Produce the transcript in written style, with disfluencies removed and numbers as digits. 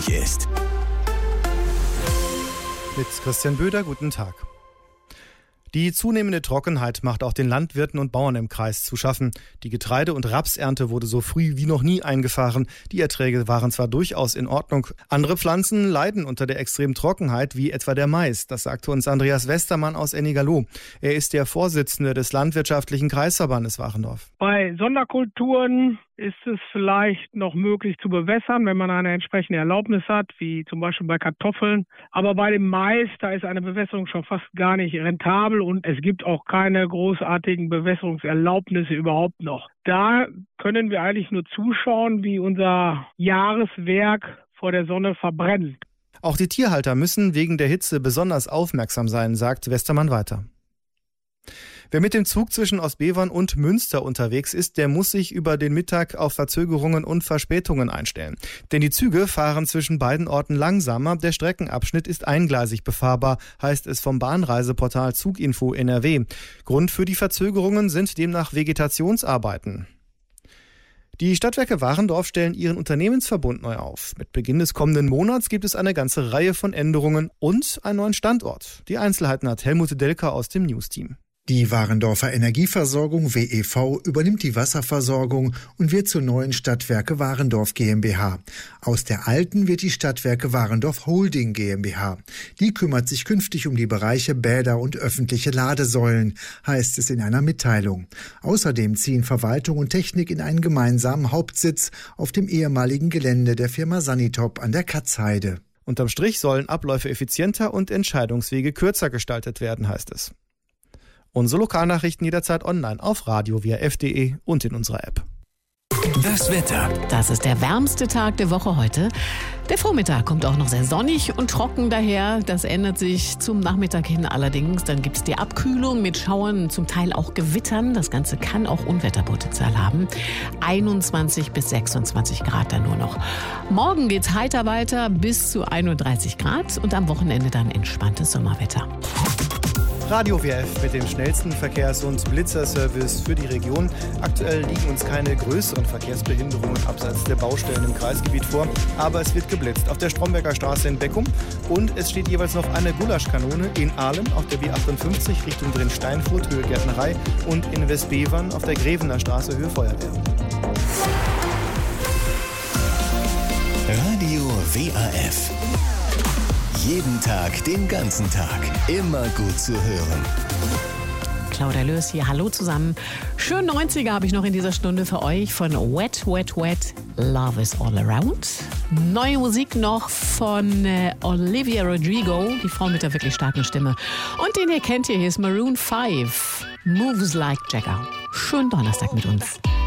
nötig ist. Mit Christian Böder, guten Tag. Die zunehmende Trockenheit macht auch den Landwirten und Bauern im Kreis zu schaffen. Die Getreide- und Rapsernte wurde so früh wie noch nie eingefahren. Die Erträge waren zwar durchaus in Ordnung. Andere Pflanzen leiden unter der extremen Trockenheit, wie etwa der Mais. Das sagte uns Andreas Westermann aus Ennigerloh. Er ist der Vorsitzende des Landwirtschaftlichen Kreisverbandes Warendorf. Bei Sonderkulturen ist es vielleicht noch möglich zu bewässern, wenn man eine entsprechende Erlaubnis hat, wie zum Beispiel bei Kartoffeln. Aber bei dem Mais, da ist eine Bewässerung schon fast gar nicht rentabel und es gibt auch keine großartigen Bewässerungserlaubnisse überhaupt noch. Da können wir eigentlich nur zuschauen, wie unser Jahreswerk vor der Sonne verbrennt. Auch die Tierhalter müssen wegen der Hitze besonders aufmerksam sein, sagt Westermann weiter. Wer mit dem Zug zwischen Ostbevern und Münster unterwegs ist, der muss sich über den Mittag auf Verzögerungen und Verspätungen einstellen. Denn die Züge fahren zwischen beiden Orten langsamer. Der Streckenabschnitt ist eingleisig befahrbar, heißt es vom Bahnreiseportal Zuginfo NRW. Grund für die Verzögerungen sind demnach Vegetationsarbeiten. Die Stadtwerke Warendorf stellen ihren Unternehmensverbund neu auf. Mit Beginn des kommenden Monats gibt es eine ganze Reihe von Änderungen und einen neuen Standort. Die Einzelheiten hat Helmut Delker aus dem News-Team. Die Warendorfer Energieversorgung WEV übernimmt die Wasserversorgung und wird zur neuen Stadtwerke Warendorf GmbH. Aus der alten wird die Stadtwerke Warendorf Holding GmbH. Die kümmert sich künftig um die Bereiche Bäder und öffentliche Ladesäulen, heißt es in einer Mitteilung. Außerdem ziehen Verwaltung und Technik in einen gemeinsamen Hauptsitz auf dem ehemaligen Gelände der Firma Sanitop an der Katzheide. Unterm Strich sollen Abläufe effizienter und Entscheidungswege kürzer gestaltet werden, heißt es. Unsere Lokalnachrichten jederzeit online auf radio.wrf.de und in unserer App. Das Wetter. Das ist der wärmste Tag der Woche heute. Der Vormittag kommt auch noch sehr sonnig und trocken daher. Das ändert sich zum Nachmittag hin allerdings. Dann gibt es die Abkühlung mit Schauern, zum Teil auch Gewittern. Das Ganze kann auch Unwetterpotenzial haben. 21 bis 26 Grad dann nur noch. Morgen geht's heiter weiter bis zu 31 Grad und am Wochenende dann entspanntes Sommerwetter. Radio WRF mit dem schnellsten Verkehrs- und Blitzerservice für die Region. Aktuell liegen uns keine größeren Verkehrsbehinderungen abseits der Baustellen im Kreisgebiet vor, aber es wird geblitzt auf der Stromberger Straße in Beckum und es steht jeweils noch eine Gulaschkanone in Ahlem auf der B58 Richtung Drin-Steinfurt, Höhe Gärtnerei und in Westbevern auf der Grevener Straße, Höhe Feuerwehr. Radio WRF. Jeden Tag, den ganzen Tag. Immer gut zu hören. Claudia Löß hier, hallo zusammen. Schön 90er habe ich noch in dieser Stunde für euch von Wet, Wet, Wet, Love is All Around. Neue Musik noch von Olivia Rodrigo, die Frau mit der wirklich starken Stimme. Und den hier kennt ihr, hier ist Maroon 5, Moves Like Jagger. Schönen Donnerstag mit uns.